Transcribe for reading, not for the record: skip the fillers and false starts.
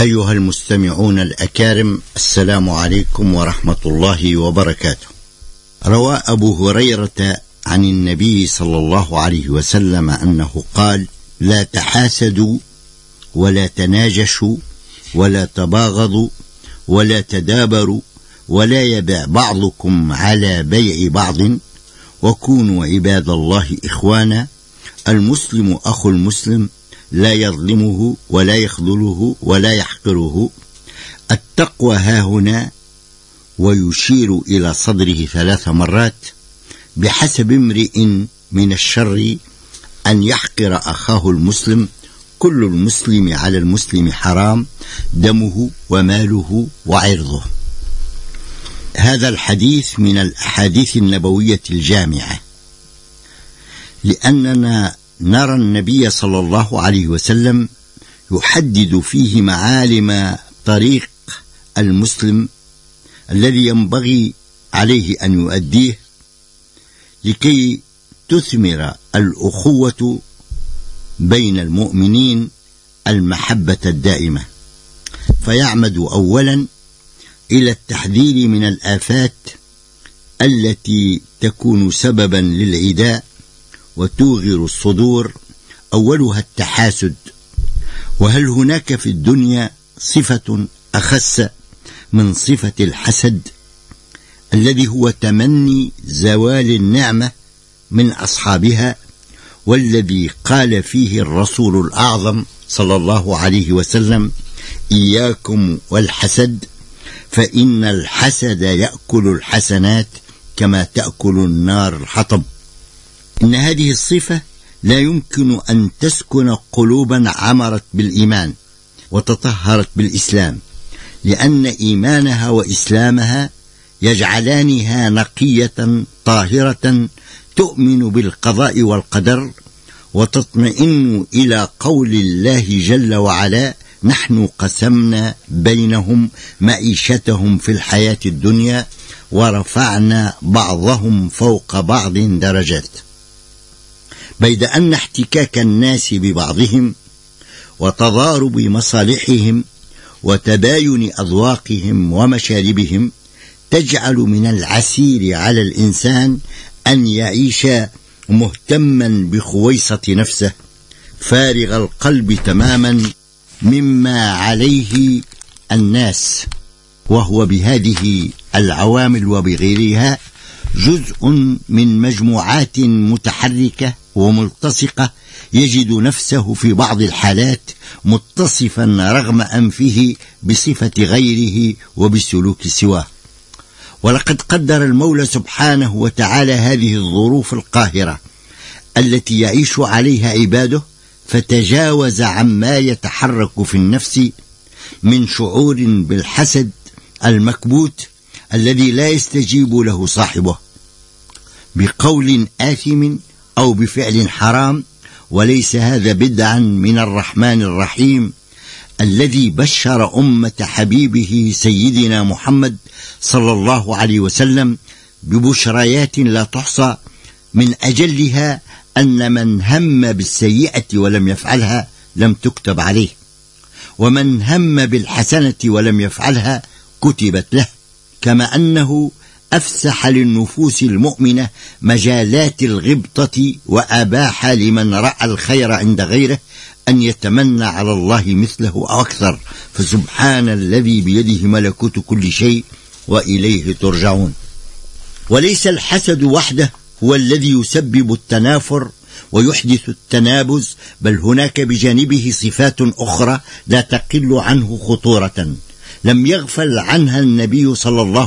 أيها المستمعون الأكارم، السلام عليكم ورحمة الله وبركاته. روى أبو هريرة عن النبي صلى الله عليه وسلم أنه قال: لا تحاسدوا ولا تناجشوا ولا تباغضوا ولا تدابروا ولا يبع بعضكم على بيع بعض، وكونوا عباد الله إخوانا، المسلم أخو المسلم، لا يظلمه ولا يخذله ولا يحقره. التقوى هاهنا، ويشير إلى صدره 3 مرات. بحسب امرئ من الشر أن يحقر أخاه المسلم، كل المسلم على المسلم حرام، دمه وماله وعرضه. هذا الحديث من الأحاديث النبوية الجامعة، لأننا نرى النبي صلى الله عليه وسلم يحدد فيه معالم طريق المسلم الذي ينبغي عليه أن يؤديه لكي تثمر الأخوة بين المؤمنين المحبة الدائمة. فيعمد أولا إلى التحذير من الآفات التي تكون سببا للعداء وتوغر الصدور، أولها التحاسد. وهل هناك في الدنيا صفة أخس من صفة الحسد، الذي هو تمني زوال النعمة من أصحابها، والذي قال فيه الرسول الأعظم صلى الله عليه وسلم: إياكم والحسد، فإن الحسد يأكل الحسنات كما تأكل النار الحطب. إن هذه الصفة لا يمكن أن تسكن قلوبا عمرت بالإيمان وتطهرت بالإسلام، لأن إيمانها وإسلامها يجعلانها نقية طاهرة تؤمن بالقضاء والقدر، وتطمئن إلى قول الله جل وعلا: نحن قسمنا بينهم معيشتهم في الحياة الدنيا ورفعنا بعضهم فوق بعض درجات. بيد أن احتكاك الناس ببعضهم وتضارب مصالحهم وتباين أذواقهم ومشاربهم تجعل من العسير على الإنسان أن يعيش مهتما بخويصة نفسه، فارغ القلب تماما مما عليه الناس، وهو بهذه العوامل وبغيرها جزء من مجموعات متحركة وملتصقة، يجد نفسه في بعض الحالات متصفا رغم أنفه بصفة غيره وبسلوك سواه. ولقد قدر المولى سبحانه وتعالى هذه الظروف القاهرة التي يعيش عليها عباده، فتجاوز عما يتحرك في النفس من شعور بالحسد المكبوت الذي لا يستجيب له صاحبه بقول آثم أو بفعل حرام. وليس هذا بدعا من الرحمن الرحيم الذي بشر أمة حبيبه سيدنا محمد صلى الله عليه وسلم ببشريات لا تحصى، من أجلها أن من هم بالسيئة ولم يفعلها لم تكتب عليه، ومن هم بالحسنة ولم يفعلها كتبت له. كما أنه أفسح للنفوس المؤمنة مجالات الغبطة، وأباح لمن رأى الخير عند غيره أن يتمنى على الله مثله أو أكثر، فسبحان الذي بيده ملكوت كل شيء وإليه ترجعون. وليس الحسد وحده هو الذي يسبب التنافر ويحدث التنابز، بل هناك بجانبه صفات أخرى لا تقل عنه خطورة لم يغفل عنها النبي صلى الله